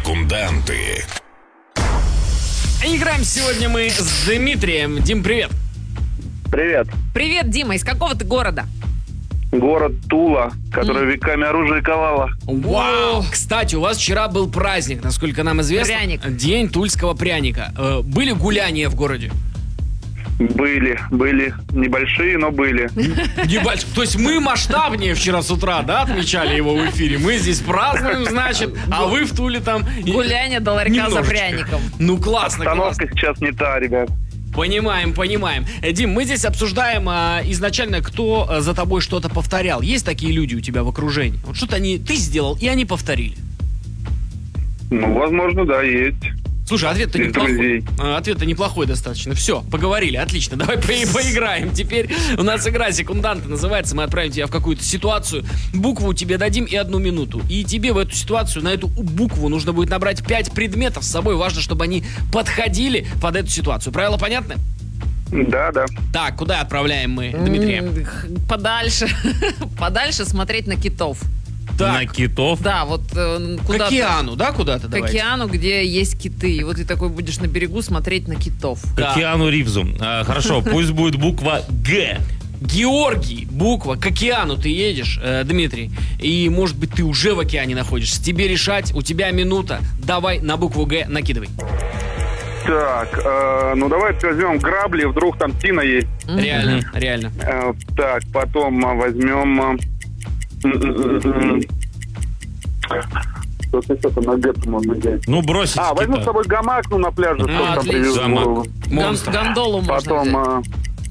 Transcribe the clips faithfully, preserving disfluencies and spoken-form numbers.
Секунданты. Играем сегодня мы с Дмитрием. Дим, привет. Привет. Привет, Дима. Из какого ты города? Город Тула, который mm. веками оружие ковала. Вау! Кстати, у вас вчера был праздник, насколько нам известно. Пряник. День тульского пряника. Э, были гуляния в городе? Были, были. Небольшие, но были. Небольшие. То есть мы масштабнее вчера с утра, да, отмечали его в эфире. Мы здесь празднуем, значит, а вы в Туле там... Гуляние до ларька Немножечко. за пряником. Ну, классно, Обстановка классно. сейчас не та, ребят. Понимаем, понимаем. Э, Дим, мы здесь обсуждаем а, изначально, кто а, за тобой что-то повторял. Есть такие люди у тебя в окружении? Вот что-то они, ты сделал, и они повторили. Ну, возможно, да, есть. Слушай, ответ-то Из неплохой. друзей. А, Ответ-то неплохой достаточно. Все, поговорили, отлично. Давай по- поиграем. Теперь у нас игра «Секунданты» называется. Мы отправим тебя в какую-то ситуацию. Букву тебе дадим и одну минуту. И тебе в эту ситуацию, на эту букву нужно будет набрать пять предметов с собой. Важно, чтобы они подходили под эту ситуацию. Правила понятны? Да, да. Так, куда отправляем мы Дмитрия? М, х- Подальше. Подальше смотреть на китов. Так, На китов. Да, вот э, к куда-то. океану, да, куда-то К давайте? океану, где есть киты. И вот ты такой будешь на берегу смотреть на китов. К Да. Киану Ривзу. А, хорошо, пусть будет буква Г. Георгий, буква, к океану ты едешь, э, Дмитрий, и, может быть, ты уже в океане находишься. Тебе решать, у тебя минута. Давай на букву Г накидывай. Так, э, ну давайте возьмем грабли, вдруг там тина есть. Реально, реально. Э, так, потом а, возьмем... а, м, м, м, м. Что-то что-то на Г можно взять. Ну, бросить А, возьму кита. с собой гамак, ну, на пляже. А, что там отлично. привезу. Гамак. Гон- Монстр. Гондолу можно Потом... взять. а,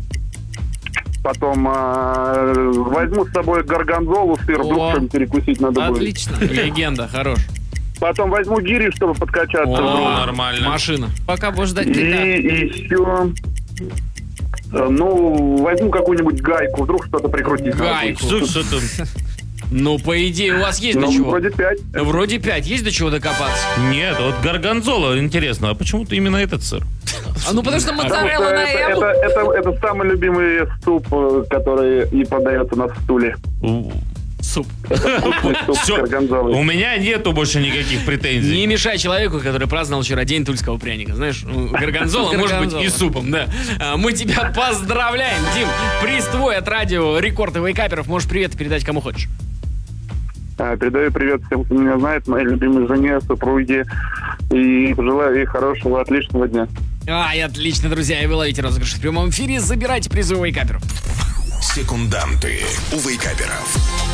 Потом а, возьму с собой горгонзолу, сыр, О. вдруг что-нибудь перекусить надо будет. Отлично. Легенда, хорош. Потом возьму гири, чтобы подкачаться. О, вдруг. нормально. Машина. Пока будешь ждать И кита. еще... Ну, возьму какую-нибудь гайку, вдруг что-то прикрутить. надо Гайку. будет. Что, что там? Ну, по идее, у вас есть Ну, до чего? вроде пять. Вроде пять. Есть до чего докопаться? Нет, вот горгонзола, интересно, а почему-то именно этот сыр? А ну потому что Потому что моцарелла на это, М. это, это, это самый любимый суп, э, который и подается на стуле. У- Суп. Суп с Всё. горгонзолой. У меня нету больше никаких претензий. Не мешай человеку, который праздновал вчера день тульского пряника. Знаешь, ну, горгонзола может быть и Горгонзола. супом, да. А, Мы тебя поздравляем, Дим. Приз твой от радио Рекорд и Вейкаперов. Можешь привет передать кому хочешь. А, Передаю привет всем, кто меня знает, моей любимой жене, супруге. И желаю ей хорошего, отличного дня. Ай, отлично, друзья. И вы ловите розыгрыш в прямом эфире. Забирайте призы у Вейкаперов. Секунданты у Вейкаперов.